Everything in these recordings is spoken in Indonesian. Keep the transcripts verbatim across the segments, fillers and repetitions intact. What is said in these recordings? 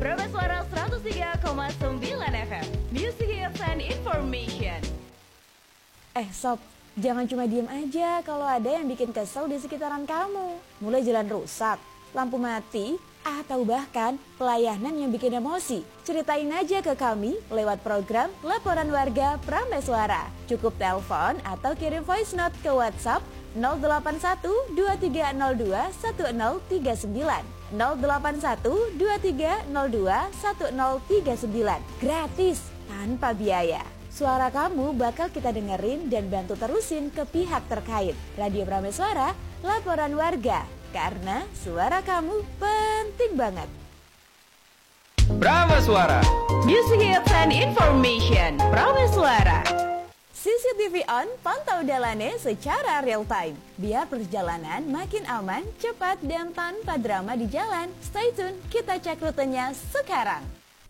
Prameswara seratus tiga koma sembilan F M, Music Hits and Information. Eh Sob, jangan cuma diem aja kalau ada yang bikin kesel di sekitaran kamu. Mulai jalan rusak, lampu mati, atau bahkan pelayanan yang bikin emosi. Ceritain aja ke kami lewat program Laporan Warga Prameswara. Cukup telepon atau kirim voice note ke WhatsApp nol delapan satu dua tiga nol dua satu nol tiga sembilan nol delapan satu dua tiga nol dua satu nol tiga sembilan. Gratis, tanpa biaya. Suara kamu bakal kita dengerin dan bantu terusin ke pihak terkait. Radio Prameswara, Laporan Warga. Karena suara kamu penting banget. Prameswara, Music Hits and Information. Prameswara. C C T V on, pantau Dalane secara real time. Biar perjalanan makin aman, cepat, dan tanpa drama di jalan. Stay tune, kita cek rutenya sekarang.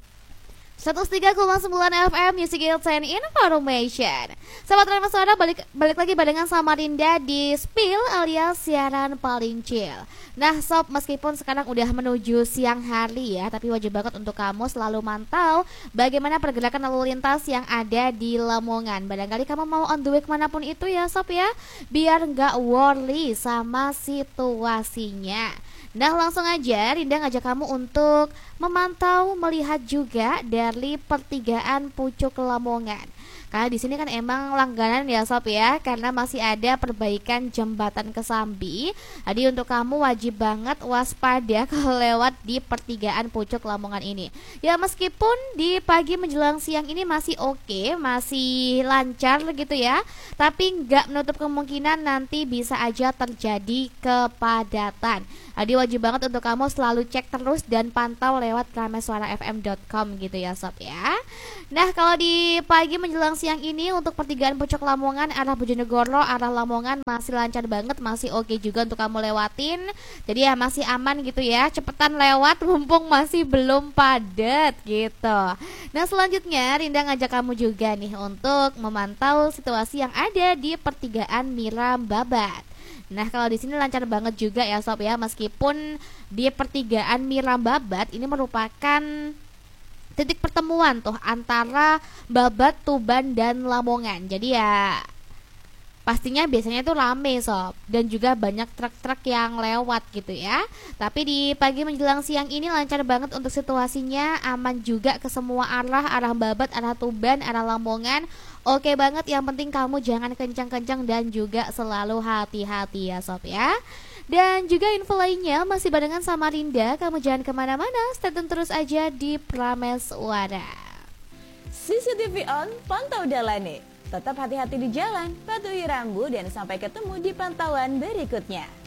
seratus tiga koma sembilan F M Music Hits and Information. Sahabat Prameswara, balik balik lagi barengan sama Rinda di Spill alias siaran paling chill. Nah Sob, meskipun sekarang udah menuju siang hari ya, tapi wajib banget untuk kamu selalu mantau bagaimana pergerakan lalu lintas yang ada di Lamongan. Barangkali kamu mau on the way kemanapun itu ya Sob ya, biar nggak worry sama situasinya. Nah langsung aja Rinda ngajak kamu untuk memantau, melihat juga dari pertigaan Pucuk Lamongan. Karena di sini kan emang langganan ya Sob ya, karena masih ada perbaikan jembatan Kesambi. Jadi untuk kamu wajib banget waspada kalau lewat di pertigaan Pucuk Lamongan ini. Ya meskipun di pagi menjelang siang ini masih oke, masih lancar gitu ya, tapi nggak menutup kemungkinan nanti bisa aja terjadi kepadatan. Jadi wajib banget untuk kamu selalu cek terus dan pantau lewat prameswara f m dot com gitu ya Sob ya. Nah kalau di pagi menjelang siang ini untuk pertigaan Pucuk Lamongan arah Bojonegoro, arah Lamongan masih lancar banget, masih oke juga untuk kamu lewatin. Jadi ya masih aman gitu ya, cepetan lewat mumpung masih belum padat gitu. Nah selanjutnya Rinda ngajak kamu juga nih untuk memantau situasi yang ada di pertigaan Miram Babat. Nah kalau di sini lancar banget juga ya Sob ya, meskipun di pertigaan Miram Babat ini merupakan titik pertemuan tuh antara Babat, Tuban, dan Lamongan. Jadi ya pastinya biasanya tuh rame Sob, dan juga banyak truk-truk yang lewat gitu ya. Tapi di pagi menjelang siang ini lancar banget untuk situasinya, aman juga ke semua arah, arah Babat, arah Tuban, arah Lamongan. Oke banget, yang penting kamu jangan kencang-kencang dan juga selalu hati-hati ya Sob ya. Dan juga info lainnya masih barengan sama Rinda, kamu jangan kemana-mana, stay tune terus aja di Prameswara. C C T V on, pantau Dalane. Tetap hati-hati di jalan, patuhi rambu, dan sampai ketemu di pantauan berikutnya.